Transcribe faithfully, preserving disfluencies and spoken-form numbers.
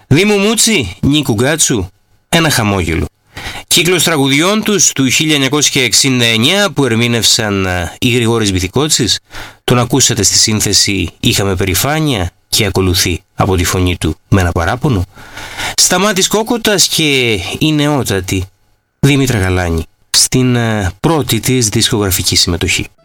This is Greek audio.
Δήμο Μούτσι, Νίκου Γκάτσου, ένα χαμόγελο. Κύκλος τραγουδιών τους του χίλια εννιακόσια εξήντα εννιά που ερμήνευσαν οι Γρηγόρης Μπιθικότσης, τον ακούσατε στη σύνθεση «Είχαμε περηφάνεια» και ακολουθεί από τη φωνή του με ένα παράπονο. Σταμάτης Κόκοτας και η νεότατη Δήμητρα Γαλάνη στην πρώτη της δισκογραφική συμμετοχή.